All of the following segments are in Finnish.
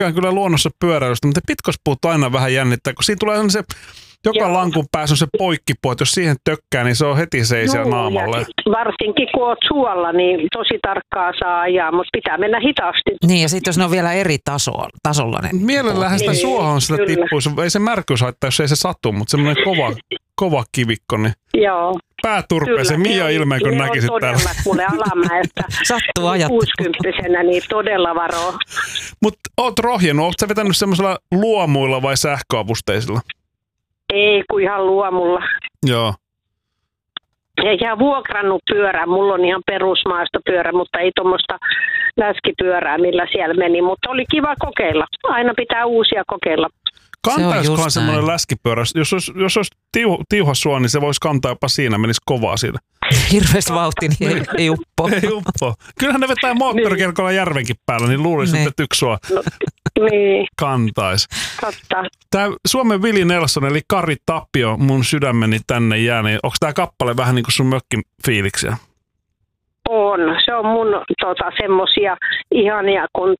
tykkään kyllä luonnossa pyöräilystä, mutta pitkospuut aina vähän jännittää, kun siinä tulee se, joka lankun päässä on se poikkipuut, jos siihen tökkää, niin se on heti seisiä naamalle. Varsinkin kun oot suolla, niin tosi tarkkaa saa ajaa, mutta pitää mennä hitaasti. Niin, ja sitten jos ne on vielä eri tasolla. Mielellähän sitä suohon sitä tippuisi. Ei se märkyys haittaa, jos ei se satu, mutta semmoinen kova kivikko, niin joo. Pää turpeeseen Mia ilmeen, kun näkisit täällä. Ne on todella kuule alamäestä. Sattuu ajattua. 60-vuotiaana, niin todella varoa. Mutta oot rohjennut, ootko sä vetänyt semmoisella luomuilla vai sähköavusteisilla? Ei, kun ihan luomulla. Joo. Ja ihan vuokrannut pyörää. Mulla on ihan perusmaastopyörä, mutta ei tuommoista läskipyörää, millä siellä meni. Mutta oli kiva kokeilla. Aina pitää uusia kokeilla. Kantaisikohan semmoinen läskipyörä? Jos olisi tiuha sua, niin se voisi kantaa jopa siinä, menisi kovaa siitä. Hirveästi vauhti, niin ei uppo. Ei uppo. Kyllähän ne vetää moottorikelkolla järvenkin päällä, niin luulisin, että yksi sua kantaisi. Totta. Tämä Suomen Vili Nelson, eli Kari Tapio, mun sydämeni tänne jää, niin onko tämä kappale vähän niin kuin sun mökkifiiliksiä? On. Se on mun semmosia ihania, kun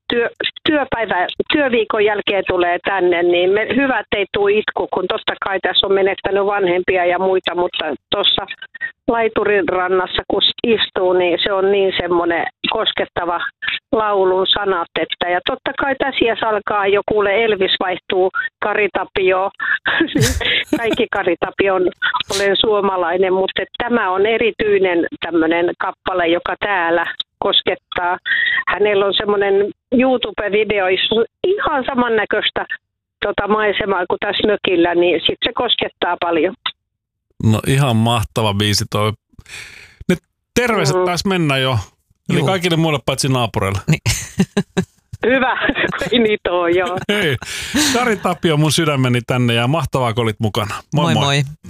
työviikon jälkeen tulee tänne, niin hyvä, ettei tule itku, kun totta kai tässä on menettänyt vanhempia ja muita, mutta tuossa laiturin rannassa, kun istuu, niin se on niin semmoinen koskettava laulun sanat, että ja totta kai tässä alkaa jo kuule Elvis vaihtuu Kari Tapio. Kaikki Kari Tapio olen suomalainen, mutta tämä on erityinen tämmöinen kappale, joka täällä koskettaa. Hänellä on semmoinen YouTube-video, ihan samannäköistä maisemaa kuin tässä mökillä, niin sitten se koskettaa paljon. No ihan mahtava biisi toi. Ne terveiset taisi mennä jo. Eli kaikille muille paitsi naapureille. Niin. Hyvä, ei niitä ole, joo. Hei, Kari Tapio mun sydämeni tänne ja mahtavaa kun olit mukana. Moi moi.